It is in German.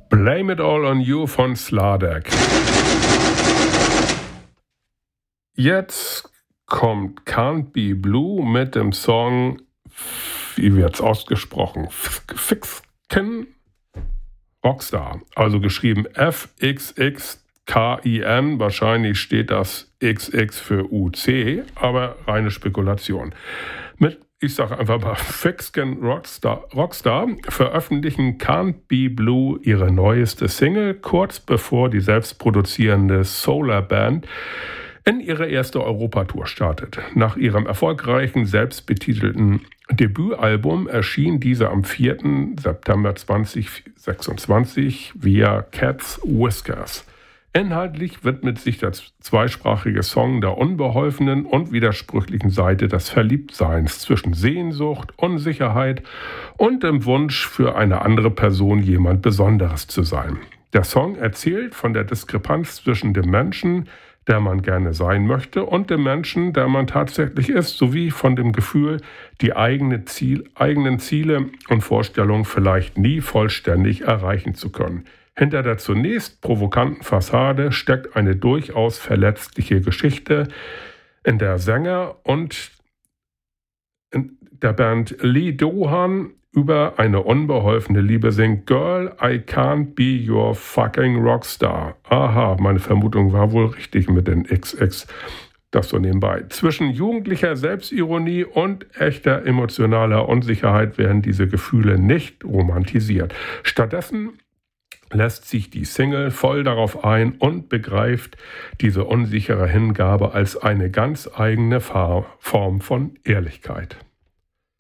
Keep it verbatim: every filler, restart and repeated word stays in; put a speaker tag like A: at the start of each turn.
A: Blame It All on You von Sladek. Jetzt kommt Can't Be Blue mit dem Song, wie wird's ausgesprochen, Fixken Rockstar, also geschrieben F X X K I N, wahrscheinlich steht das X X für U C, aber reine Spekulation. Mit, ich sage einfach mal, Fixken Rockstar, Rockstar veröffentlichen Can't Be Blue ihre neueste Single, kurz bevor die selbstproduzierende Solar Band in ihre erste Europatour startet. Nach ihrem erfolgreichen, selbstbetitelten Debütalbum erschien diese am vierten September zweitausendsechsundzwanzig via Cat's Whiskers. Inhaltlich widmet sich der zweisprachige Song der unbeholfenen und widersprüchlichen Seite des Verliebtseins zwischen Sehnsucht, Unsicherheit und dem Wunsch, für eine andere Person jemand Besonderes zu sein. Der Song erzählt von der Diskrepanz zwischen dem Menschen, der man gerne sein möchte, und dem Menschen, der man tatsächlich ist, sowie von dem Gefühl, die eigene Ziel, eigenen Ziele und Vorstellungen vielleicht nie vollständig erreichen zu können. Hinter der zunächst provokanten Fassade steckt eine durchaus verletzliche Geschichte, in der Sänger und in der Band Lee Dohan über eine unbeholfene Liebe singt. Girl, I can't be your fucking Rockstar. Aha, meine Vermutung war wohl richtig mit den X X. Das so nebenbei. Zwischen jugendlicher Selbstironie und echter emotionaler Unsicherheit werden diese Gefühle nicht romantisiert. Stattdessen lässt sich die Single voll darauf ein und begreift diese unsichere Hingabe als eine ganz eigene Form von Ehrlichkeit.